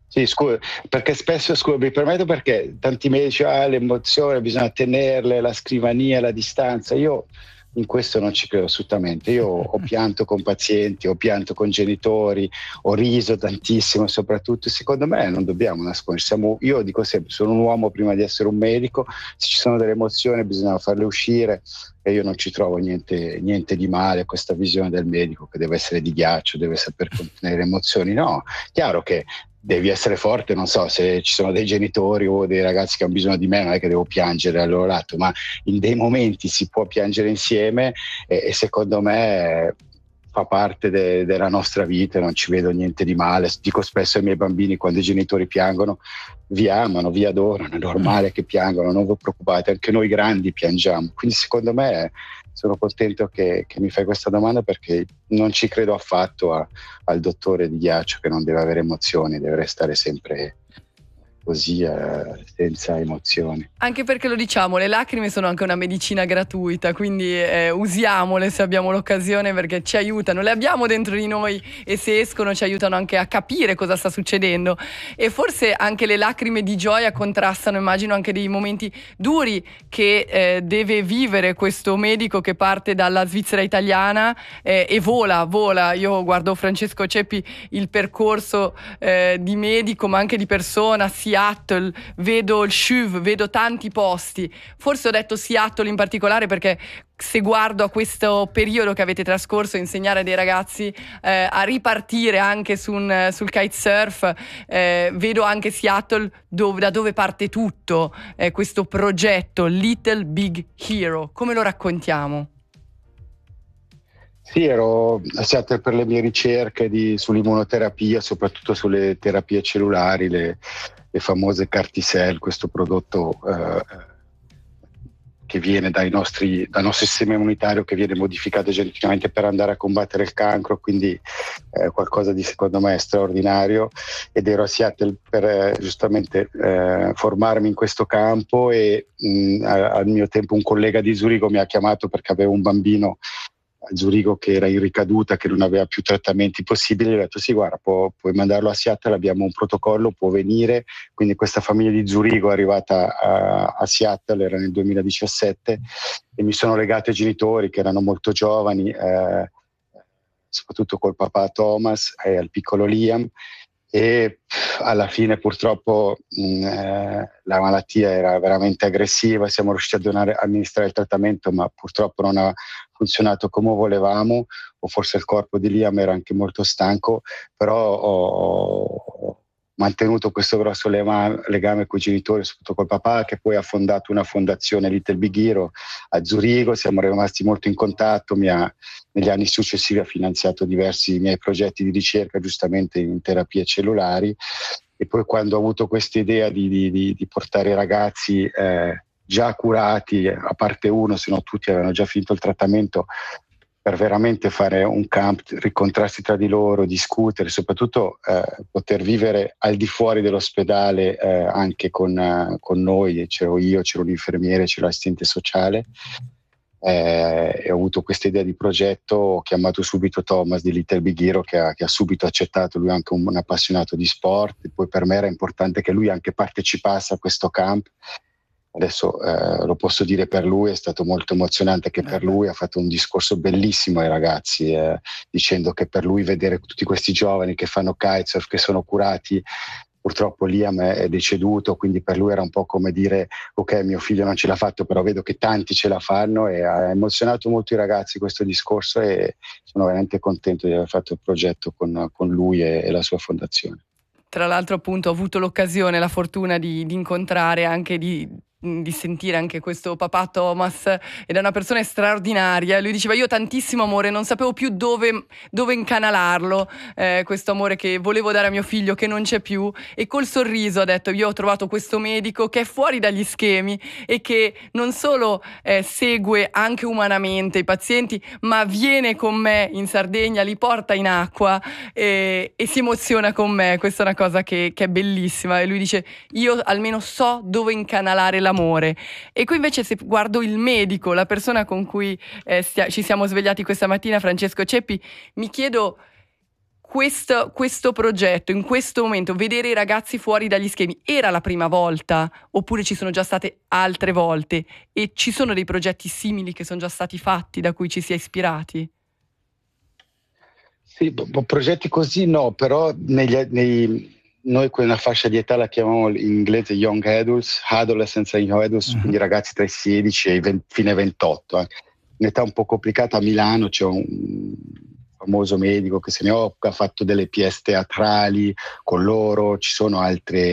Sì, scusa, perché spesso, mi permetto, perché tanti medici l'emozione bisogna tenerle, la scrivania, la distanza. Io in questo non ci credo assolutamente. Io ho pianto con pazienti, ho pianto con genitori, ho riso tantissimo, soprattutto. Secondo me non dobbiamo nascondere. Io dico sempre, sono un uomo prima di essere un medico, se ci sono delle emozioni bisogna farle uscire, e io non ci trovo niente di male questa visione del medico che deve essere di ghiaccio, deve saper contenere emozioni. No, chiaro che devi essere forte, non so, se ci sono dei genitori o dei ragazzi che hanno bisogno di me, non è che devo piangere al loro lato, ma in dei momenti si può piangere insieme, e secondo me fa parte della nostra vita, non ci vedo niente di male. Dico spesso ai miei bambini, quando i genitori piangono, vi amano, vi adorano, è normale che piangano, non vi preoccupate, anche noi grandi piangiamo. Quindi secondo me sono contento che mi fai questa domanda, perché non ci credo affatto al dottore di ghiaccio che non deve avere emozioni, deve restare sempre così, senza emozioni. Anche perché, lo diciamo, le lacrime sono anche una medicina gratuita, quindi usiamole se abbiamo l'occasione, perché ci aiutano, le abbiamo dentro di noi, e se escono ci aiutano anche a capire cosa sta succedendo. E forse anche le lacrime di gioia contrastano, immagino, anche dei momenti duri che deve vivere questo medico che parte dalla Svizzera italiana e vola. Io guardo Francesco Ceppi, il percorso di medico ma anche di persona, Seattle, vedo il CHUV, vedo tanti posti. Forse ho detto Seattle in particolare perché, se guardo a questo periodo che avete trascorso, insegnare dei ragazzi a ripartire anche sul kitesurf, vedo anche Seattle, da dove parte tutto questo progetto Little Big Hero. Come lo raccontiamo? Sì, ero a Seattle per le mie ricerche sull'immunoterapia, soprattutto sulle terapie cellulari, le famose CAR-T-cell, questo prodotto che viene dal nostro sistema immunitario, che viene modificato geneticamente per andare a combattere il cancro, quindi qualcosa di, secondo me, straordinario. Ed ero a Seattle per giustamente formarmi in questo campo, e al mio tempo un collega di Zurigo mi ha chiamato perché avevo un bambino a Zurigo che era in ricaduta, che non aveva più trattamenti possibili. Ho detto sì, guarda, puoi mandarlo a Seattle, abbiamo un protocollo, può venire. Quindi questa famiglia di Zurigo è arrivata a Seattle, era nel 2017, e mi sono legato ai genitori che erano molto giovani, soprattutto col papà Thomas e al piccolo Liam, e alla fine purtroppo la malattia era veramente aggressiva. Siamo riusciti a amministrare il trattamento, ma purtroppo non ha funzionato come volevamo, o forse il corpo di Liam era anche molto stanco, però ho mantenuto questo grosso legame con i genitori, soprattutto col papà, che poi ha fondato una fondazione, Little Big Hero, a Zurigo. Siamo rimasti molto in contatto, negli anni successivi ha finanziato diversi miei progetti di ricerca, giustamente in terapie cellulari. E poi, quando ho avuto questa idea di portare i ragazzi già curati, a parte uno, se no tutti avevano già finito il trattamento, per veramente fare un camp, rincontrarsi tra di loro, discutere, soprattutto poter vivere al di fuori dell'ospedale, anche con noi. C'ero io, c'era un infermiere, c'era l'assistente sociale, e ho avuto questa idea di progetto. Ho chiamato subito Thomas di Little Big Hero, che ha subito accettato. Lui è anche un appassionato di sport, e poi per me era importante che lui anche partecipasse a questo camp. Adesso lo posso dire per lui, è stato molto emozionante che per lui ha fatto un discorso bellissimo ai ragazzi, dicendo che per lui vedere tutti questi giovani che fanno kitesurf, che sono curati. Purtroppo Liam è deceduto, quindi per lui era un po' come dire: ok, mio figlio non ce l'ha fatto, però vedo che tanti ce la fanno. E ha emozionato molto i ragazzi questo discorso, e sono veramente contento di aver fatto il progetto con lui e la sua fondazione. Tra l'altro, appunto, ho avuto l'occasione, la fortuna di incontrare, anche di sentire anche questo papà Thomas, ed è una persona straordinaria. Lui diceva: io ho tantissimo amore, non sapevo più dove incanalarlo, questo amore che volevo dare a mio figlio, che non c'è più. E col sorriso ha detto: io ho trovato questo medico che è fuori dagli schemi, e che non solo segue anche umanamente i pazienti, ma viene con me in Sardegna, li porta in acqua e si emoziona con me. Questa è una cosa che è bellissima. E lui dice: io almeno so dove incanalare l'amore. E qui invece, se guardo il medico, la persona con cui ci siamo svegliati questa mattina, Francesco Ceppi, mi chiedo questo progetto, in questo momento, vedere i ragazzi fuori dagli schemi, era la prima volta oppure ci sono già state altre volte e ci sono dei progetti simili che sono già stati fatti da cui ci si è ispirati? Sì, progetti così no, però noi quella fascia di età la chiamiamo in inglese young adults, adolescents and young adults, quindi ragazzi tra i 16 e i fine 28. Un'età un po' complicata. A Milano c'è un famoso medico che se ne occupa, ha fatto delle pièce teatrali con loro, ci sono altri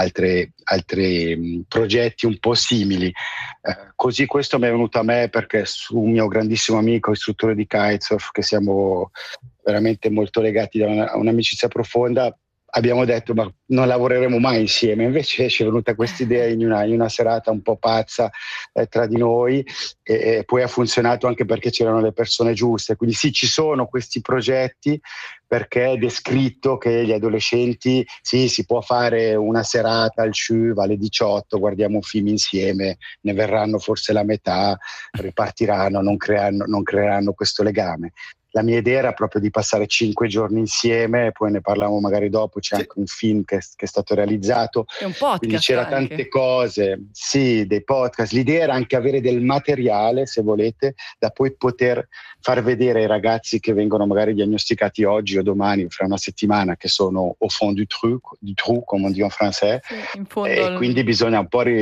progetti un po' simili. Così questo mi è venuto a me perché su un mio grandissimo amico, istruttore di kitesurf, che siamo veramente molto legati da un'amicizia profonda, abbiamo detto ma non lavoreremo mai insieme, invece ci è venuta questa idea in una serata un po' pazza tra di noi e poi ha funzionato anche perché c'erano le persone giuste, quindi sì, ci sono questi progetti perché è descritto che gli adolescenti sì, si può fare una serata al CIUV alle 18, guardiamo un film insieme, ne verranno forse la metà, ripartiranno, non creeranno questo legame. La mia idea era proprio di passare 5 giorni insieme, poi ne parliamo magari dopo, c'è anche un film che è stato realizzato. È un podcast. Quindi c'era tante cose, sì, dei podcast. L'idea era anche avere del materiale, se volete, da poi poter far vedere ai ragazzi che vengono magari diagnosticati oggi o domani, fra una settimana, che sono au fond du trou, come on dit en français. Sì, in fondo e quindi bisogna un po'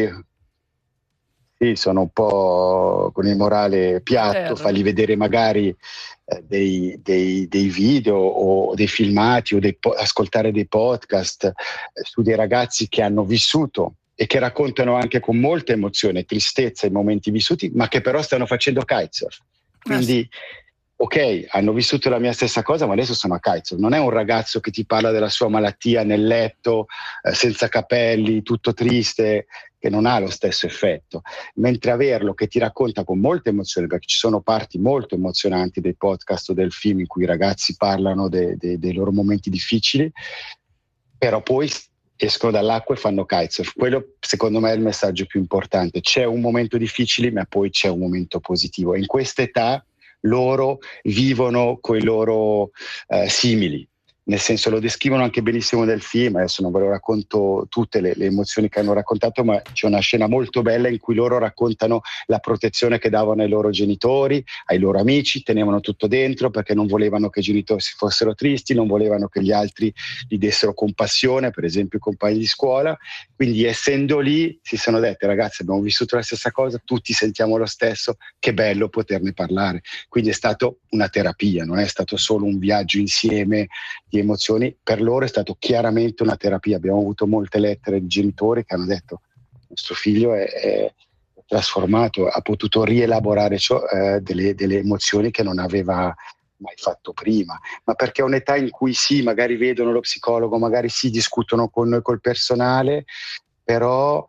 sì, sono un po' con il morale piatto, fargli vedere magari dei video o dei filmati o ascoltare dei podcast su dei ragazzi che hanno vissuto e che raccontano anche con molta emozione, tristezza i momenti vissuti, ma che però stanno facendo kitesurf. Quindi ok, hanno vissuto la mia stessa cosa, ma adesso sono a kitesurf. Non è un ragazzo che ti parla della sua malattia nel letto, senza capelli, tutto triste, che non ha lo stesso effetto. Mentre averlo che ti racconta con molta emozione, perché ci sono parti molto emozionanti dei podcast o del film in cui i ragazzi parlano dei loro momenti difficili, però poi escono dall'acqua e fanno kitesurf. Quello secondo me è il messaggio più importante. C'è un momento difficile, ma poi c'è un momento positivo. E in questa età loro vivono coi loro simili, nel senso lo descrivono anche benissimo nel film. Adesso non ve lo racconto tutte le emozioni che hanno raccontato, ma c'è una scena molto bella in cui loro raccontano la protezione che davano ai loro genitori, ai loro amici, tenevano tutto dentro perché non volevano che i genitori si fossero tristi, non volevano che gli altri gli dessero compassione, per esempio i compagni di scuola. Quindi essendo lì si sono dette: ragazzi, abbiamo vissuto la stessa cosa, tutti sentiamo lo stesso, che bello poterne parlare. Quindi è stato una terapia, non è stato solo un viaggio insieme di emozioni, per loro è stato chiaramente una terapia. Abbiamo avuto molte lettere di genitori che hanno detto: nostro figlio è trasformato, ha potuto rielaborare delle emozioni che non aveva mai fatto prima, ma perché è un'età in cui sì, magari vedono lo psicologo, magari sì, discutono con noi col personale, però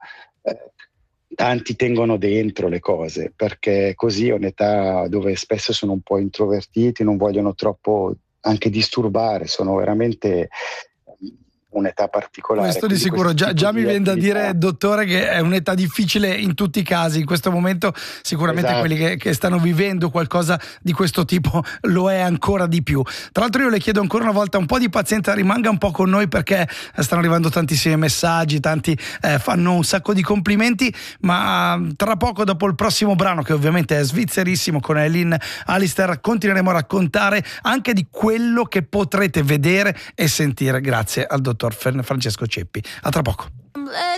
tanti tengono dentro le cose, perché così è un'età dove spesso sono un po' introvertiti, non vogliono troppo anche disturbare, sono veramente un'età particolare. Questo di sicuro, già mi viene da dire, dottore, che è un'età difficile in tutti i casi. In questo momento sicuramente esatto. Quelli che stanno vivendo qualcosa di questo tipo lo è ancora di più. Tra l'altro io le chiedo ancora una volta un po' di pazienza, rimanga un po' con noi perché stanno arrivando tantissimi messaggi, tanti fanno un sacco di complimenti, ma tra poco, dopo il prossimo brano, che ovviamente è svizzerissimo, con Eileen Alistair, continueremo a raccontare anche di quello che potrete vedere e sentire grazie al dottor Francesco Ceppi. A tra poco.